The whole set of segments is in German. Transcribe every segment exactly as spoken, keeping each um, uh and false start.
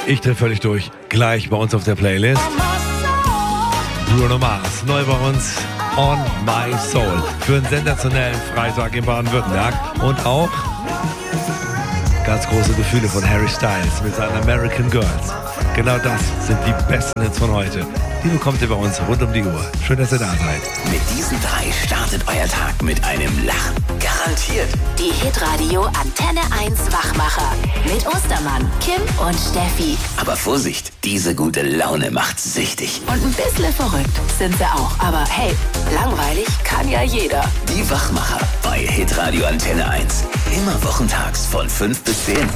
Ich drehe völlig durch. Gleich bei uns auf der Playlist. Bruno Mars, neu bei uns. On My Soul. Für einen sensationellen Freitag in Baden-Württemberg. Und auch ganz große Gefühle von Harry Styles mit seinen American Girls. Genau das sind die besten Hits von heute. Die bekommt ihr bei uns rund um die Uhr. Schön, dass ihr da seid. Mit diesen drei startet euer Tag mit einem Lachen. Garantiert. Die Hitradio Antenne eins Wachmacher. Mit Ostermann, Kim und Steffi. Aber Vorsicht, diese gute Laune macht süchtig. Und ein bisschen verrückt sind sie auch. Aber hey, langweilig kann ja jeder. Die Wachmacher bei Hitradio Antenne eins. Immer wochentags von fünf bis zehn.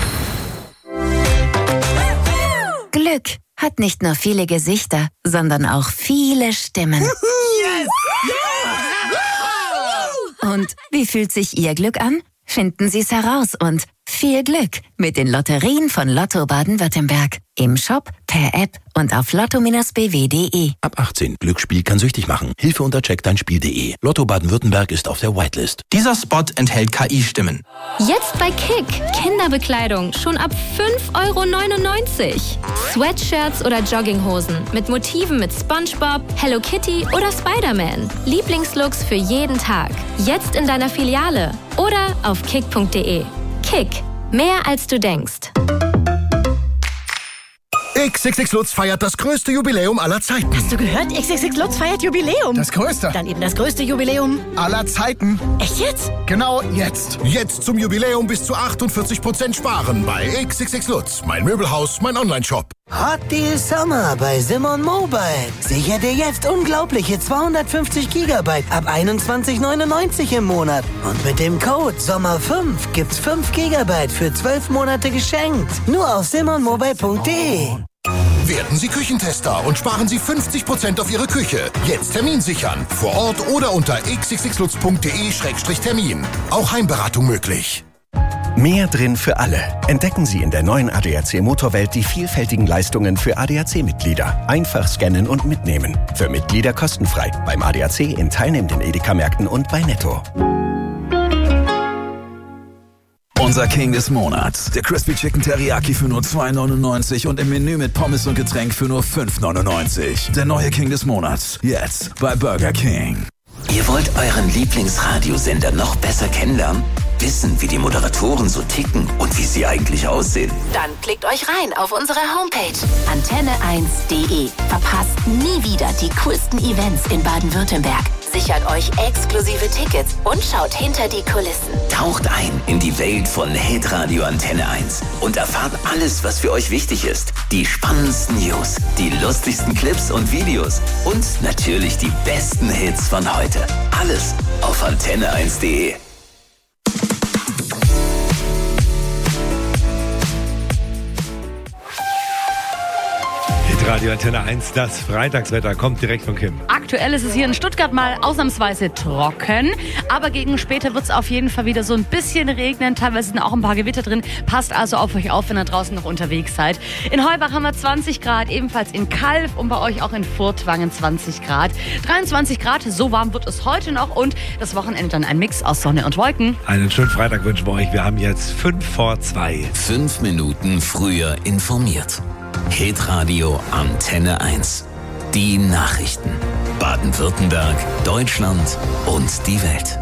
Glück hat nicht nur viele Gesichter, sondern auch viele Stimmen. Yes! Yeah! Und wie fühlt sich Ihr Glück an? Finden Sie es heraus und viel Glück mit den Lotterien von Lotto Baden-Württemberg. Im Shop, per App und auf lotto Bindestrich b w punkt d e. Ab achtzehn. Glücksspiel kann süchtig machen. Hilfe unter check dein spiel punkt d e. Lotto Baden-Württemberg ist auf der Whitelist. Dieser Spot enthält K I-Stimmen. Jetzt bei Kick. Kinderbekleidung schon ab fünf Euro neunundneunzig. Sweatshirts oder Jogginghosen mit Motiven mit SpongeBob, Hello Kitty oder Spider-Man. Lieblingslooks für jeden Tag. Jetzt in deiner Filiale oder auf kick punkt d e. Kick. Mehr als du denkst. X X X Lutz feiert das größte Jubiläum aller Zeiten. Hast du gehört? X X X Lutz feiert Jubiläum. Das größte. Dann eben das größte Jubiläum aller Zeiten. Echt jetzt? Genau jetzt. Jetzt zum Jubiläum bis zu achtundvierzig Prozent sparen bei X X X Lutz. Mein Möbelhaus, mein Online-Shop. Hot Deal Summer bei Simon Mobile. Sicher dir jetzt unglaubliche zweihundertfünfzig Gigabyte ab einundzwanzig neunundneunzig im Monat. Und mit dem Code Sommer fünf gibt's fünf Gigabyte für zwölf Monate geschenkt. Nur auf simon mobile punkt d e. Werden Sie Küchentester und sparen Sie fünfzig Prozent auf Ihre Küche. Jetzt Termin sichern. Vor Ort oder unter x x x lutz punkt d e Schrägstrich Termin. Auch Heimberatung möglich. Mehr drin für alle. Entdecken Sie in der neuen A D A C Motorwelt die vielfältigen Leistungen für A D A C-Mitglieder. Einfach scannen und mitnehmen. Für Mitglieder kostenfrei. Beim A D A C in teilnehmenden Edeka-Märkten und bei Netto. Unser King des Monats. Der Crispy Chicken Teriyaki für nur zwei neunundneunzig und im Menü mit Pommes und Getränk für nur fünf neunundneunzig. Der neue King des Monats. Jetzt bei Burger King. Ihr wollt euren Lieblingsradiosender noch besser kennenlernen? Wissen, wie die Moderatoren so ticken und wie sie eigentlich aussehen? Dann klickt euch rein auf unsere Homepage antenne eins punkt d e. Verpasst nie wieder die coolsten Events in Baden-Württemberg. Sichert euch exklusive Tickets und schaut hinter die Kulissen. Taucht ein in die Welt von Hitradio Antenne eins und erfahrt alles, was für euch wichtig ist. Die spannendsten News, die lustigsten Clips und Videos und natürlich die besten Hits von heute. Alles auf antenne eins punkt d e. Radio Antenne eins, das Freitagswetter kommt direkt von Kim. Aktuell ist es hier in Stuttgart mal ausnahmsweise trocken, aber gegen später wird es auf jeden Fall wieder so ein bisschen regnen, teilweise sind auch ein paar Gewitter drin. Passt also auf euch auf, wenn ihr draußen noch unterwegs seid. In Heubach haben wir zwanzig Grad, ebenfalls in Calw und bei euch auch in Furtwangen zwanzig Grad. dreiundzwanzig Grad, so warm wird es heute noch und das Wochenende dann ein Mix aus Sonne und Wolken. Einen schönen Freitag wünschen wir euch. Wir haben jetzt fünf vor zwei. Fünf Minuten früher informiert. Hitradio Antenne eins. Die Nachrichten. Baden-Württemberg, Deutschland und die Welt.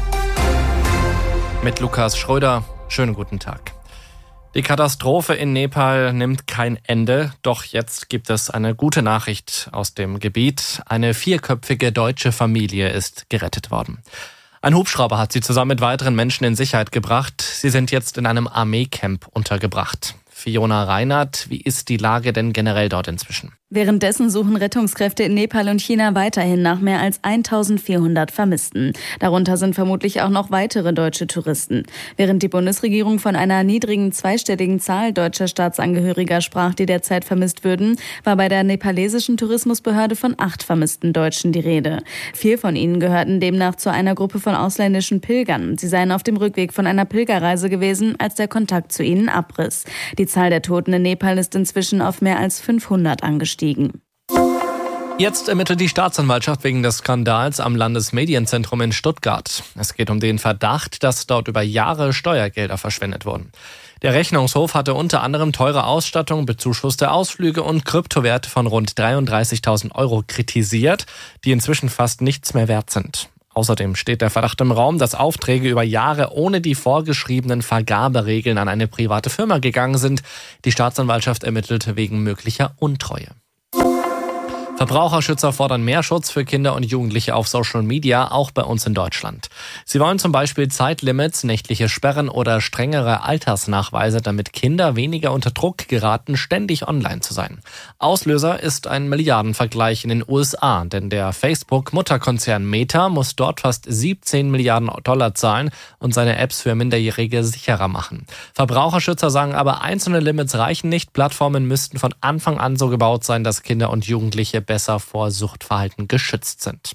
Mit Lukas Schröder. Schönen guten Tag. Die Katastrophe in Nepal nimmt kein Ende, doch jetzt gibt es eine gute Nachricht aus dem Gebiet. Eine vierköpfige deutsche Familie ist gerettet worden. Ein Hubschrauber hat sie zusammen mit weiteren Menschen in Sicherheit gebracht. Sie sind jetzt in einem Armeecamp untergebracht. Fiona Reinhardt, wie ist die Lage denn generell dort inzwischen? Währenddessen suchen Rettungskräfte in Nepal und China weiterhin nach mehr als eintausendvierhundert Vermissten. Darunter sind vermutlich auch noch weitere deutsche Touristen. Während die Bundesregierung von einer niedrigen zweistelligen Zahl deutscher Staatsangehöriger sprach, die derzeit vermisst würden, war bei der nepalesischen Tourismusbehörde von acht vermissten Deutschen die Rede. Vier von ihnen gehörten demnach zu einer Gruppe von ausländischen Pilgern. Sie seien auf dem Rückweg von einer Pilgerreise gewesen, als der Kontakt zu ihnen abriss. Die Zahl der Toten in Nepal ist inzwischen auf mehr als fünfhundert angestiegen. Jetzt ermittelt die Staatsanwaltschaft wegen des Skandals am Landesmedienzentrum in Stuttgart. Es geht um den Verdacht, dass dort über Jahre Steuergelder verschwendet wurden. Der Rechnungshof hatte unter anderem teure Ausstattung, bezuschusste Ausflüge und Kryptowerte von rund dreiunddreißigtausend Euro kritisiert, die inzwischen fast nichts mehr wert sind. Außerdem steht der Verdacht im Raum, dass Aufträge über Jahre ohne die vorgeschriebenen Vergaberegeln an eine private Firma gegangen sind. Die Staatsanwaltschaft ermittelt wegen möglicher Untreue. Verbraucherschützer fordern mehr Schutz für Kinder und Jugendliche auf Social Media, auch bei uns in Deutschland. Sie wollen zum Beispiel Zeitlimits, nächtliche Sperren oder strengere Altersnachweise, damit Kinder weniger unter Druck geraten, ständig online zu sein. Auslöser ist ein Milliardenvergleich in den U S A, denn der Facebook-Mutterkonzern Meta muss dort fast siebzehn Milliarden Dollar zahlen und seine Apps für Minderjährige sicherer machen. Verbraucherschützer sagen aber, einzelne Limits reichen nicht. Plattformen müssten von Anfang an so gebaut sein, dass Kinder und Jugendliche besser vor Suchtverhalten geschützt sind.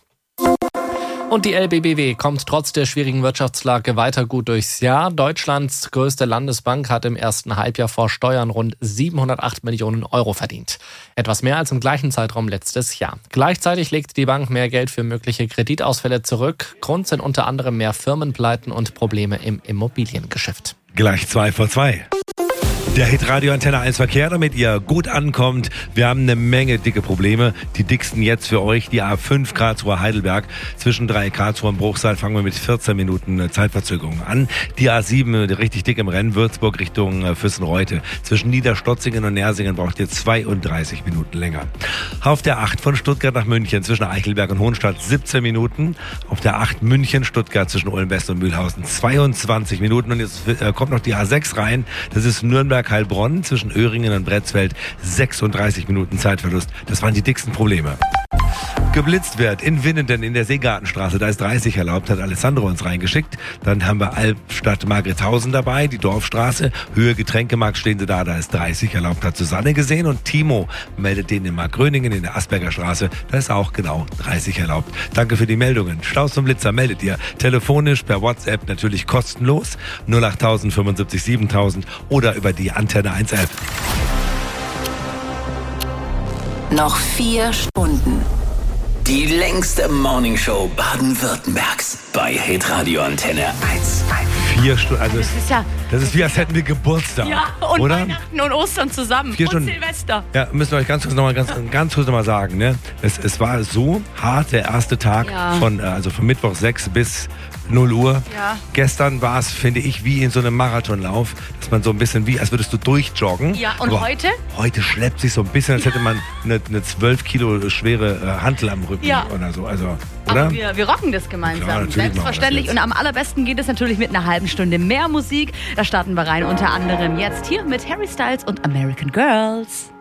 Und die L B B W kommt trotz der schwierigen Wirtschaftslage weiter gut durchs Jahr. Deutschlands größte Landesbank hat im ersten Halbjahr vor Steuern rund siebenhundertacht Millionen Euro verdient. Etwas mehr als im gleichen Zeitraum letztes Jahr. Gleichzeitig legt die Bank mehr Geld für mögliche Kreditausfälle zurück. Grund sind unter anderem mehr Firmenpleiten und Probleme im Immobiliengeschäft. Gleich zwei vor zwei. Der Hitradio Antenne eins Verkehr, damit ihr gut ankommt. Wir haben eine Menge dicke Probleme. Die dicksten jetzt für euch, die A fünf Karlsruhe-Heidelberg. Zwischen drei Karlsruhe und Bruchsal fangen wir mit vierzehn Minuten Zeitverzögerung an. Die A sieben richtig dick im Rennen, Würzburg Richtung Füssenreute. Zwischen Niederstotzingen und Nersingen braucht ihr zweiunddreißig Minuten länger. Auf der acht von Stuttgart nach München zwischen Eichelberg und Hohenstadt siebzehn Minuten. Auf der acht München-Stuttgart zwischen Ulm-West und Mühlhausen zweiundzwanzig Minuten. Und jetzt kommt noch die A sechs rein. Das ist Nürnberg Heilbronn zwischen Öhringen und Bretzfeld, sechsunddreißig Minuten Zeitverlust. Das waren die dicksten Probleme. Geblitzt wird in Winnenden in der Seegartenstraße, da ist dreißig erlaubt, hat Alessandro uns reingeschickt. Dann haben wir Albstadt Margrethausen dabei, die Dorfstraße, Höhe Getränkemarkt stehen sie da, da ist dreißig erlaubt, hat Susanne gesehen. Und Timo meldet den in Markgröningen in der Asperger Straße, da ist auch genau dreißig erlaubt. Danke für die Meldungen. Staus zum Blitzer meldet ihr telefonisch, per WhatsApp natürlich kostenlos, null acht null null fünfundsiebzig siebentausend oder über die Antenne eins App. Noch vier Stunden. Die längste Morningshow Baden-Württembergs bei Hitradio Antenne eins. Vier Stunden, also Das ist ja... das ist wie, als hätten wir Geburtstag. Ja, und oder? Weihnachten und Ostern zusammen. Vier und Stunden. Silvester. Ja, müssen wir euch ganz kurz nochmal ganz, ganz kurz noch mal sagen. Ne? Es, es war so hart, der erste Tag Ja. von, äh, also von Mittwoch sechs bis null Uhr. Ja. Gestern war es, finde ich, wie in so einem Marathonlauf, dass man so ein bisschen wie, als würdest du durchjoggen. Ja, und Aber heute? Heute schleppt sich so ein bisschen, als hätte man eine, eine zwölf Kilo schwere äh, Hantel am Rücken Ja. oder so. Also, oder? Aber wir, wir rocken das gemeinsam. Klar, natürlich machen wir das Selbstverständlich. jetzt. Und am allerbesten geht es natürlich mit einer halben Stunde mehr Musik. Da starten wir rein unter anderem jetzt hier mit Harry Styles und American Girls.